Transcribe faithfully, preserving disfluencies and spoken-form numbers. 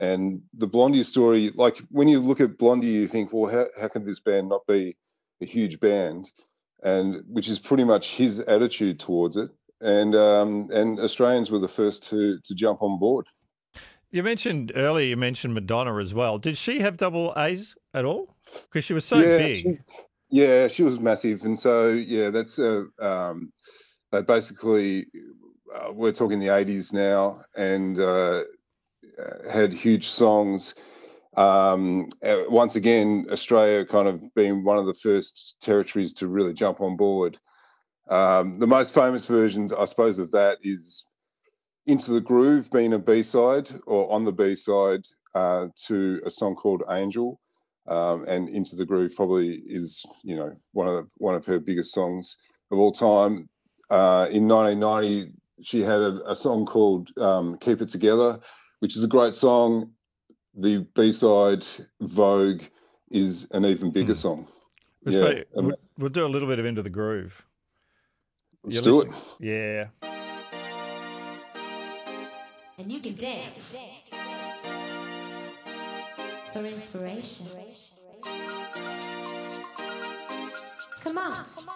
And the Blondie story, like when you look at Blondie, you think, well, how, how can this band not be a huge band? And which is pretty much his attitude towards it. And um, and Australians were the first to to jump on board. You mentioned earlier, you mentioned Madonna as well. Did she have double A's at all? Because she was so Yeah, big. she, yeah, she was massive. And so, yeah, that's uh, um, they basically, uh, we're talking the eighties now, and uh, had huge songs. Um, uh, once again, Australia kind of being one of the first territories to really jump on board. Um, the most famous versions, I suppose, of that is Into the Groove being a B-side, or on the B-side uh, to a song called Angel. Um, and Into the Groove probably is, you know, one of the, one of her biggest songs of all time. Uh, in nineteen ninety, she had a, a song called um, Keep It Together, which is a great song. The B-side, Vogue, is an even bigger Hmm. song. It's Yeah, funny. um, We'll, we'll do a little bit of Into the Groove. let's You're do it. listening? Yeah. And you can dance for inspiration. Come on.